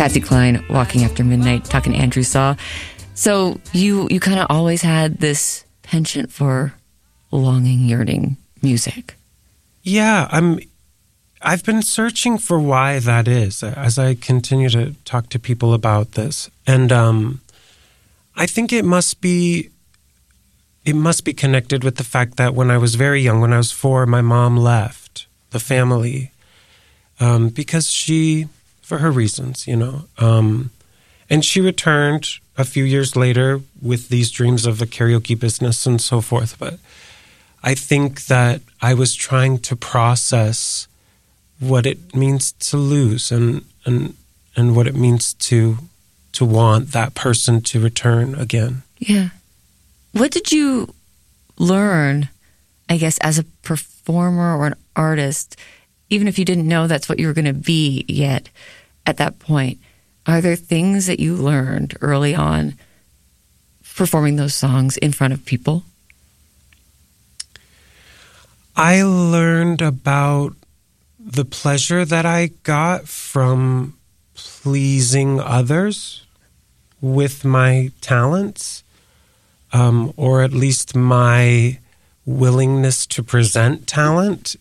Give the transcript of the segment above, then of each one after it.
Patsy Cline, Walking After Midnight, talking to Andrew Saw. So you kind of always had this penchant for longing, yearning music. Yeah, I've been searching for why that is as I continue to talk to people about this. And I think it must be connected with the fact that when I was very young, when I was 4, my mom left the family because she, for her reasons, and she returned a few years later with these dreams of a karaoke business and so forth. But I think that I was trying to process what it means to lose and what it means to want that person to return again. Yeah. What did you learn, I guess, as a performer or an artist, even if you didn't know that's what you were going to be yet at that point? Are there things that you learned early on performing those songs in front of people? I learned about the pleasure that I got from pleasing others with my talents, or at least my willingness to present talent,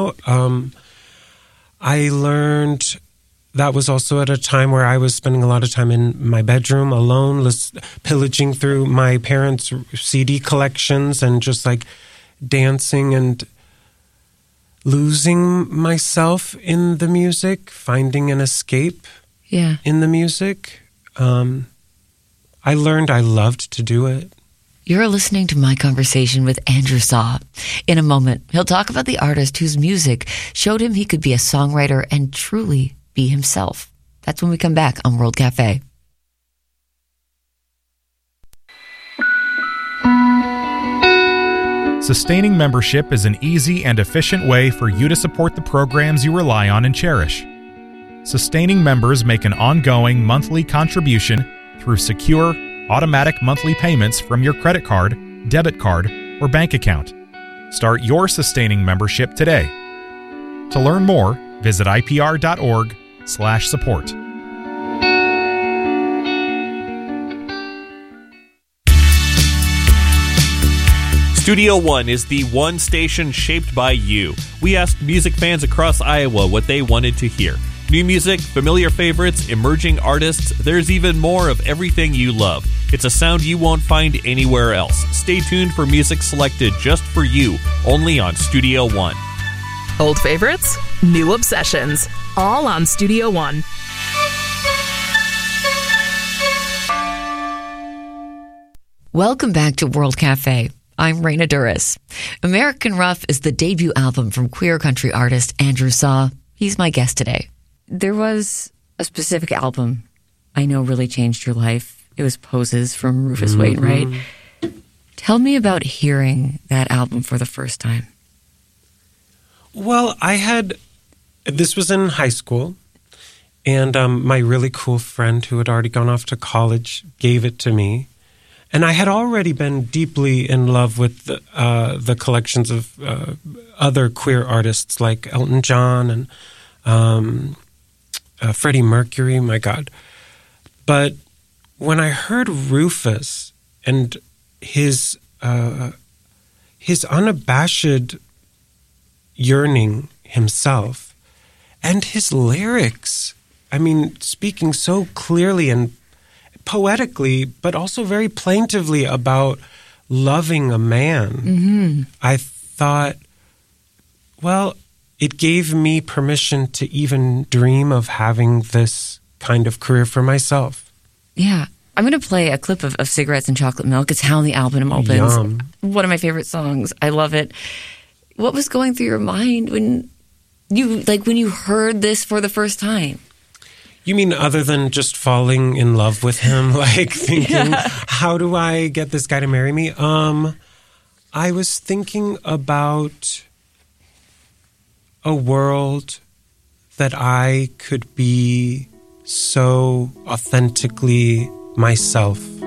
I learned that was also at a time where I was spending a lot of time in my bedroom alone, pillaging through my parents' CD collections and just like dancing and losing myself in the music, finding an escape in the music. I learned I loved to do it. You're listening to my conversation with Andrew Saw. In a moment, he'll talk about the artist whose music showed him he could be a songwriter and truly be himself. That's when we come back on World Cafe. Sustaining membership is an easy and efficient way for you to support the programs you rely on and cherish. Sustaining members make an ongoing monthly contribution through secure, automatic monthly payments from your credit card, debit card, or bank account. Start your sustaining membership today. To learn more, visit ipr.org/support. Studio One is the one station shaped by you. We asked music fans across Iowa what they wanted to hear. New music, familiar favorites, emerging artists, there's even more of everything you love. It's a sound you won't find anywhere else. Stay tuned for music selected just for you, only on Studio One. Old favorites, new obsessions, all on Studio One. Welcome back to World Cafe. I'm Raina Duras. American Rough is the debut album from queer country artist Andrew Saw. He's my guest today. There was a specific album I know really changed your life. It was Poses from Rufus Wainwright. Tell me about hearing that album for the first time. Well, this was in high school, and my really cool friend who had already gone off to college gave it to me. And I had already been deeply in love with the collections of other queer artists like Elton John and Freddie Mercury, my God. But when I heard Rufus and his unabashed yearning himself and his lyrics, I mean, speaking so clearly and poetically, but also very plaintively about loving a man, I thought, well, it gave me permission to even dream of having this kind of career for myself. Yeah. I'm going to play a clip of Cigarettes and Chocolate Milk. It's how the album opens. Yum. One of my favorite songs. I love it. What was going through your mind when you heard this for the first time? You mean other than just falling in love with him, like thinking, how do I get this guy to marry me? I was thinking about a world that I could be so authentically myself